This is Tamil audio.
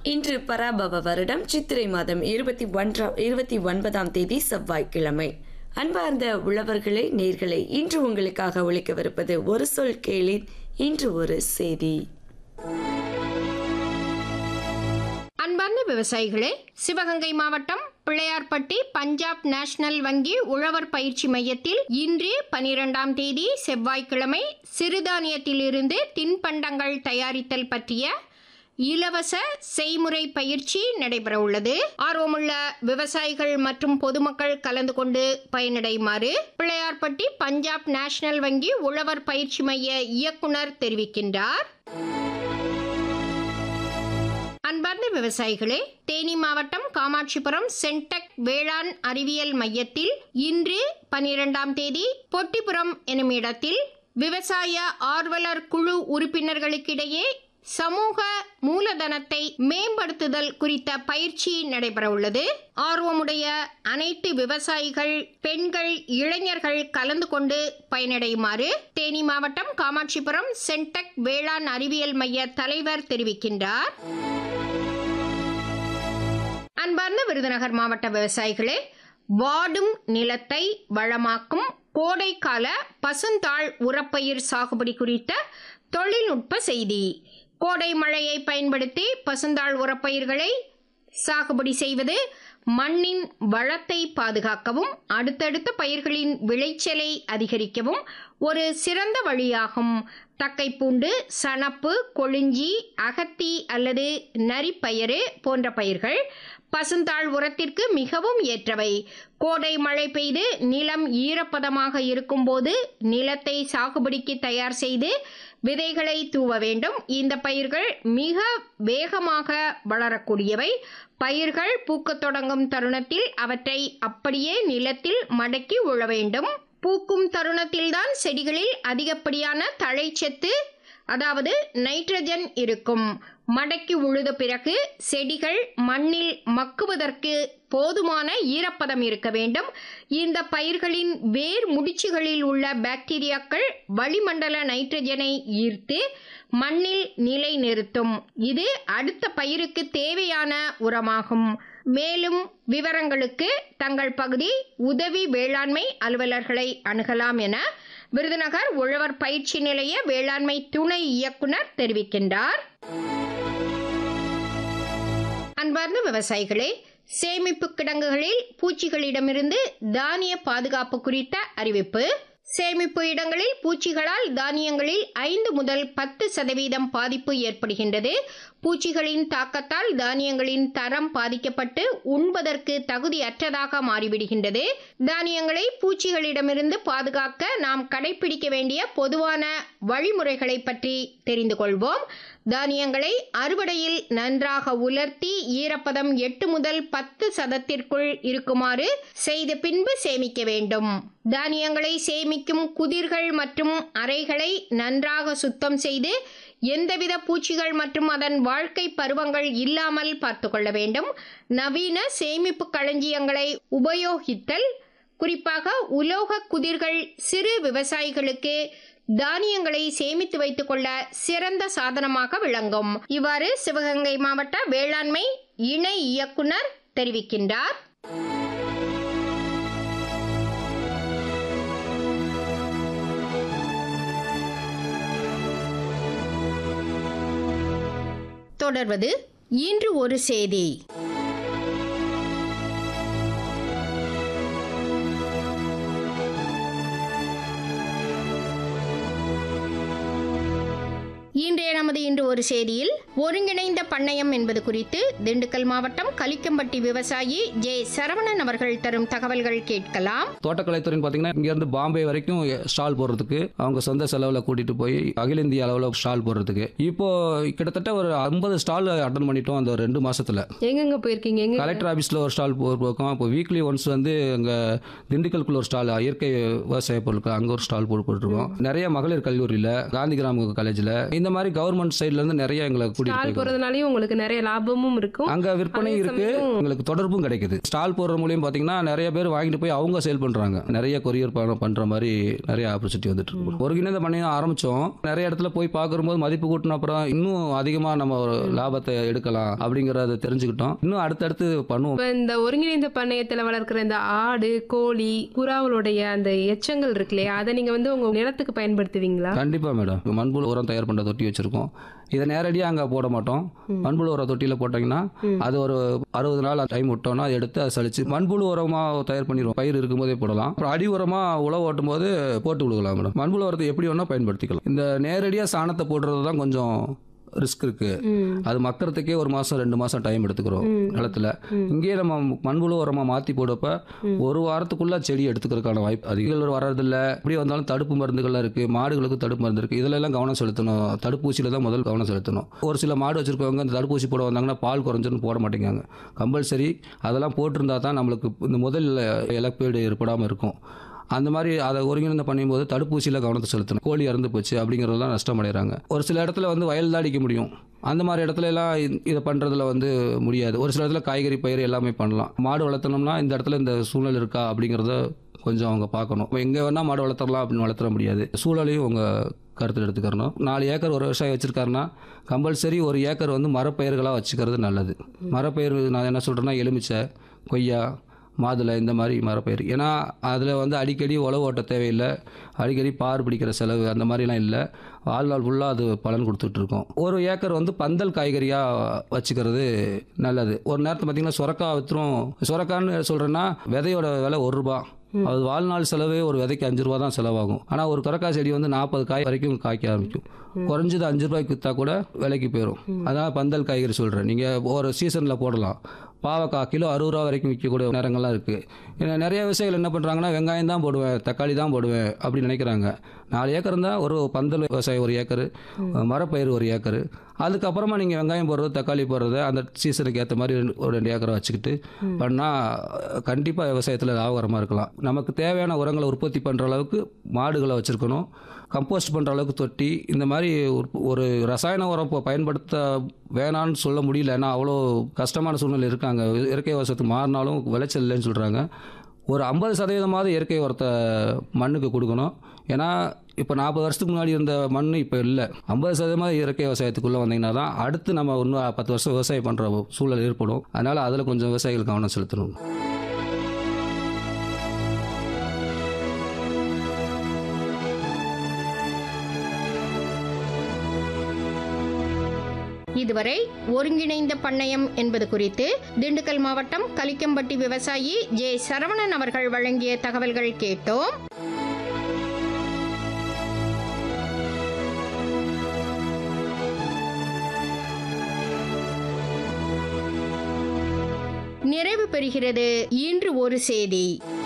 இன்று பராபவ வருடம் சித்திரை மாதம் 29ஆம் தேதி செவ்வாய்க்கிழமை. அன்பார்ந்த உழவர்களே, நேர்களே, இன்று உங்களுக்காக ஒலிக்கவிருப்பது ஒரு சொல் கேளிர், இன்று ஒரு செய்தி. அன்பார்ந்த விவசாயிகளே, சிவகங்கை மாவட்டம் பிள்ளையார்பட்டி பஞ்சாப் நேஷனல் வங்கி உழவர் பயிற்சி மையத்தில் இன்று 12ஆம் தேதி செவ்வாய்க்கிழமை சிறுதானியத்திலிருந்து தின்பண்டங்கள் தயாரித்தல் பற்றிய இலவச செய்முறை பயிற்சி நடைபெற உள்ளது. ஆர்வமுள்ள விவசாயிகள் மற்றும் பொதுமக்கள் கலந்து கொண்டு பயனடையுமாறு பிள்ளையார்பட்டி பஞ்சாப் நேஷனல் வங்கி உழவர் பயிற்சி மைய இயக்குனர் தெரிவிக்கின்றார். அன்பார்ந்த விவசாயிகளே, தேனி மாவட்டம் காமாட்சிபுரம் சென்டெக் வேளாண் அறிவியல் மையத்தில் இன்று 12ஆம் தேதி பொட்டிபுரம் எனும் இடத்தில் விவசாய ஆர்வலர் குழு உறுப்பினர்களுக்கிடையே சமூக மூலதனத்தை மேம்படுத்துதல் குறித்த பயிற்சி நடைபெற உள்ளது. ஆர்வமுடைய அனைத்து விவசாயிகள், பெண்கள், இளைஞர்கள் கலந்து கொண்டு பயனடையுமாறு தேனி மாவட்டம் காமாட்சிபுரம் சென்டெக் வேளாண் அறிவியல் மைய தலைவர் தெரிவிக்கின்றார். அன்பார்ந்த விருதுநகர் மாவட்ட விவசாயிகளே, வாடும் நிலத்தை வளமாக்கும் கோடைக்கால பசுந்தாள் உரப்பயிர் சாகுபடி குறித்த தொழில்நுட்ப செய்தி. கோடை மழையை பயன்படுத்தி பசுந்தாள் உரப்பயிர்களை சாகுபடி செய்வது மண்ணின் வளத்தை பாதுகாக்கவும் அடுத்தடுத்த பயிர்களின் விளைச்சலை அதிகரிக்கவும் ஒரு சிறந்த வழியாகும். தக்கைப்பூண்டு, சணப்பு, கொளிஞ்சி, அகத்தி அல்லது நரிப்பயிறு போன்ற பயிர்கள் பசுந்தாள் உரத்திற்கு மிகவும் ஏற்றவை. கோடை மழை பெய்து நிலம் ஈரப்பதமாக இருக்கும்போது நிலத்தை சாகுபடிக்கு தயார் செய்து விதைகளை தூவ வேண்டும். இந்த பயிர்கள் மிக வேகமாக வளரக்கூடியவை. பயிர்கள் பூக்கத் தொடங்கும் தருணத்தில் அவற்றை அப்படியே நிலத்தில் மடக்கி உழ வேண்டும். பூக்கும் தருணத்தில்தான் செடிகளில் அதிகப்படியான தழைச்சத்து, அதாவது நைட்ரஜன் இருக்கும். மடக்கி உழுத பிறகு செடிகள் மண்ணில் மக்குவதற்கு போதுமான ஈரப்பதம் இருக்க வேண்டும். இந்த பயிர்களின் வேர் முடிச்சுகளில் உள்ள பாக்டீரியாக்கள் வளிமண்டல நைட்ரஜனை ஈர்த்து மண்ணில் நிலை நிறுத்தும். இது அடுத்த பயிருக்கு தேவையான உரமாகும். மேலும் விவரங்களுக்கு தங்கள் பகுதி உதவி வேளாண்மை அலுவலர்களை அணுகலாம் என விருதுநகர் உழவர் பயிற்சி நிலைய வேளாண்மை துணை இயக்குனர் தெரிவிக்கின்றார். அன்பார்ந்த விவசாயிகளே, சேமிப்பு கிடங்குகளில் பூச்சிகளிடமிருந்து தானிய பாதுகாப்பு குறித்த அறிவிப்பு. சேமிப்பு இடங்களில் பூச்சிகளால் தானியங்களில் 5 முதல் 10% பாதிப்பு ஏற்படுகின்றது. பூச்சிகளின் தாக்கத்தால் தானியங்களின் தரம் பாதிக்கப்பட்டு உண்பதற்கு தகுதியற்றதாக மாறிவிடுகின்றது. தானியங்களை பூச்சிகளிடமிருந்து பாதுகாக்க நாம் கடைபிடிக்க வேண்டிய பொதுவான வழிமுறைகளை பற்றி தெரிந்து கொள்வோம். தானியங்களை அறுவடையில் நன்றாக உலர்த்தி ஈரப்பதம் 8 முதல் 10% இருக்குமாறு செய்த பின்பு சேமிக்க வேண்டும். தானியங்களை சேமிக்கும் குதிர்கள் மற்றும் அறைகளை நன்றாக சுத்தம் செய்து எந்தவித பூச்சிகள் மற்றும் அதன் வாழ்க்கை பருவங்கள் இல்லாமல் பார்த்து கொள்ள வேண்டும். நவீன சேமிப்பு களஞ்சியங்களை உபயோகித்தல், குறிப்பாக உலோக குதிர்கள் சிறு விவசாயிகளுக்கு தானியங்களை சேமித்து வைத்துக் கொள்ள சிறந்த சாதனமாக விளங்கும். இவ்வாறு சிவகங்கை மாவட்ட வேளாண்மை இணை இயக்குனர் தெரிவிக்கின்றார். தொடர்வது இன்று ஒரு செய்தி. இன்றைய நமது இன்று ஒரு செய்தியில் ஒருங்கிணைந்த பண்ணையம் என்பது குறித்து திண்டுக்கல் மாவட்டம் கலிக்கம்பட்டி விவசாயி ஜே சரவணன் அவர்கள் தரும் தகவல்கள் கேட்கலாம். தோட்டக்கலைத்துறைன்னு பார்த்தீங்கன்னா இங்கேருந்து பாம்பே வரைக்கும் ஸ்டால் போடுறதுக்கு அவங்க சொந்த செலவில் கூட்டிட்டு போய் அகில இந்திய அளவில் ஸ்டால் போடுறதுக்கு இப்போ கிட்டத்தட்ட ஒரு 50 ஸ்டால் அட்டன் பண்ணிட்டோம் அந்த 2 மாசத்துல. எங்கெங்க போயிருக்கீங்க? கலெக்டர் ஆஃபீஸில் ஒரு ஸ்டால் போயிருக்கோம். இப்போ வீக்லி ஒன்ஸ் வந்து அங்கே திண்டுக்கலுக்குள்ள ஒரு ஸ்டால், இயற்கை விவசாய பொருட்கள் அங்கே ஒரு ஸ்டால் போட்டுருக்கோம். நிறைய மகளிர் கல்லூரியில், காந்தி கிராம காலேஜில் இந்த மாதிரி கவர்மெண்ட் சைடுல இருந்து நிறைய எங்களை கூட்டிட்டு ஸ்டால் போயிருக்காங்க. போறதுனாலயும் உங்களுக்கு நிறைய லாபமும் இருக்கும், அங்க விற்பனை அதே இருக்கு, சமயம் உங்களுக்கு தொடர்பும் கிடைக்குது. ஸ்டால் போடுற மூலியம் பாத்தீங்கன்னா நிறைய பேர் வாங்கிட்டு போய் அவங்க சேல் பண்றாங்க. நிறைய கொரியர் பண்ற மாதிரி நிறைய ஆப்பர்ச்சுனிட்டி வந்துட்டு இருக்கு. ஒருங்கிணைந்த பண்ணையம் ஆரம்பிச்சோம், நிறைய இடத்துல போய் பார்க்கும்போது மதிப்பு கூட்டின அப்புறம் இன்னும் அதிகமா நம்ம ஒரு லாபத்தை எடுக்கலாம் அப்படிங்கறத தெரிஞ்சுக்கிட்டோம். இன்னும் அடுத்தடுத்து பண்ணுவோம். இப்ப இந்த ஒருங்கிணைந்த பண்ணையத்துல வளர்க்கிற இந்த ஆடு, கோழி, புறாவுடைய அந்த எச்சங்கள் இருக்கு இல்லையா, அதை நீங்க வந்து உங்க நிலத்துக்கு பயன்படுத்துவீங்களா? கண்டிப்பா மேடம். மண்புழு உரம் தயார் பண்ற தொட்டி வச்சிருக்கோம். இதை நேரடியாக அங்கே போட மாட்டோம். மண்புழு உரம் தொட்டியில் போட்டிங்கன்னா அது ஒரு 60 நாள் டைம் விட்டோம்னா அதை எடுத்து அதை சளிச்சு மண்புழு உரமாக தயார் பண்ணிடுவோம். பயிர் இருக்கும்போதே போடலாம். அப்புறம் அடி உரமாக உழவு ஓட்டும் போது போட்டு விடுக்கலாம் மேடம். மண்புழு உரத்தை எப்படி வேணால் பயன்படுத்திக்கலாம். இந்த நேரடியாக சாணத்தை போடுறது தான் கொஞ்சம் ரிஸ்க் இருக்கு. அது மக்கறதுக்கே 1 மாசம் 2 மாசம் டைம் எடுத்துக்கிறோம் நிலத்துல. இங்கே நம்ம மண்புழு உரமா மாத்தி போடப்ப 1 வாரத்துக்குள்ள செடி எடுத்துக்கிறதுக்கான வாய்ப்பு அதிகம் வர்றதில்ல. இப்படி வந்தாலும் தடுப்பு மருந்துகள்லாம் இருக்கு, மாடுகளுக்கு தடுப்பு மருந்து இருக்கு. இதுல எல்லாம் கவனம் செலுத்தணும். தடுப்பூசியில தான் முதல் கவனம் செலுத்தணும். ஒரு சில மாடு வச்சிருக்கவங்க அந்த தடுப்பூசி போட வந்தாங்கன்னா பால் குறைஞ்சுன்னு போட மாட்டேங்காங்க. கம்பல்சரி அதெல்லாம் போட்டிருந்தா தான் நம்மளுக்கு இந்த முதல் இழப்பீடு ஏற்படாமல் இருக்கும். அந்த மாதிரி அதை ஒருங்கிணைந்து பண்ணும்போது தடுப்பூசியில் கவனத்தை செலுத்தணும். கோழி இறந்து போச்சு அப்படிங்கிறதெல்லாம் நஷ்டம் அடைகிறாங்க. ஒரு சில இடத்துல வந்து வயல் தான் அடிக்க முடியும். அந்த மாதிரி இடத்துல எல்லாம் இதை பண்ணுறதுல வந்து முடியாது. ஒரு சில இடத்துல காய்கறி பயிர் எல்லாமே பண்ணலாம். மாடு வளர்த்தணும்னா இந்த இடத்துல இந்த சூழல் இருக்கா அப்படிங்கிறத கொஞ்சம் அவங்க பார்க்கணும். எங்கே வேணால் மாடு வளர்த்துடலாம் அப்படின்னு வளர்த்துற முடியாது. சூழலையும் அவங்க கருத்தில் எடுத்துக்கிறணும். 4 ஏக்கர் ஒரு விவசாயி வச்சுருக்காருன்னா கம்பல்சரி 1 ஏக்கர் வந்து மரப்பயிர்களாக வச்சுக்கிறது நல்லது. மரப்பயிர் நான் என்ன சொல்கிறேன்னா எலுமிச்சை, கொய்யா, மாதுளை, இந்த மாதிரி மரப்பயிர். ஏன்னா அதில் வந்து அடிக்கடி உழவு ஓட்ட தேவையில்லை, அடிக்கடி பார் பிடிக்கிற செலவு அந்த மாதிரிலாம் இல்லை. வாழ்நாள் ஃபுல்லாக அது பலன் கொடுத்துட்ருக்கோம். 1 ஏக்கர் வந்து பந்தல் காய்கறியாக வச்சுக்கிறது நல்லது. ஒரு நேரத்தில் பார்த்திங்கன்னா சுரக்காய் விற்றுரும். சுரக்கான்னு சொல்கிறேன்னா விதையோட விலை ₹1. அது வாழ்நாள் செலவே ஒரு விதைக்கு ₹5 தான் செலவாகும். ஆனால் ஒரு சுரக்காய் செடி வந்து 40 காய் வரைக்கும் காய்க்க ஆரம்பிக்கும். குறைஞ்சது ₹5 விற்றா கூட விலைக்கு போயிடும். அதனால் பந்தல் காய்கறி சொல்கிறேன். நீங்கள் ஒரு சீசனில் போடலாம். பாவக்காய் கிலோ ₹60 வரைக்கும் விற்கக்கூடிய நேரங்கள்லாம் இருக்குது. ஏன்னா நிறைய விவசாயிகள் என்ன பண்ணுறாங்கன்னா வெங்காயம் தான் போடுவேன், தக்காளி தான் போடுவேன் அப்படின்னு நினைக்கிறாங்க. 4 ஏக்கர் இருந்தால் ஒரு பந்தல் விவசாயி 1 ஏக்கர், மரப்பயிர் 1 ஏக்கர், அதுக்கப்புறமா நீங்கள் வெங்காயம் போடுறது, தக்காளி போடுறது அந்த சீசனுக்கு ஏற்ற மாதிரி ஒரு 2 ஏக்கரை வச்சுக்கிட்டு பண்ணால் கண்டிப்பாக விவசாயத்தில் லாபகரமாக இருக்கலாம். நமக்கு தேவையான உரங்களை உற்பத்தி பண்ணுற அளவுக்கு மாடுகளை வச்சுருக்கணும். கம்போஸ்ட் பண்ணுற அளவுக்கு தொட்டி, இந்த மாதிரி ஒரு ரசாயன உரம் பயன்படுத்த வேணான்னு சொல்ல முடியல. ஏன்னா அவ்வளோ கஷ்டமான சூழ்நிலை இருக்காங்க. இயற்கை விவசாயத்துக்கு மாறினாலும் விளைச்சல் இல்லைன்னு சொல்கிறாங்க. ஒரு 50% இயற்கை உரத்தை மண்ணுக்கு கொடுக்கணும். ஏன்னா இப்போ 40 வருஷத்துக்கு முன்னாடி இருந்த மண் இப்போ இல்லை. 50% இயற்கை விவசாயத்துக்குள்ளே வந்தீங்கன்னா தான் அடுத்து நம்ம இன்னும் 10 வருஷம் விவசாயம் பண்ணுற சூழல் ஏற்படும். அதனால் அதில் கொஞ்சம் விவசாயிகள் கவனம் செலுத்தணும். இதுவரை ஒருங்கிணைந்த பண்ணையம் என்பது குறித்து திண்டுக்கல் மாவட்டம் கலிக்கம்பட்டி விவசாயி ஜே சரவணன் அவர்கள் வழங்கிய தகவல்கள் கேட்டோம். நிறைவு பெறுகிறது இன்று ஒரு செய்தி.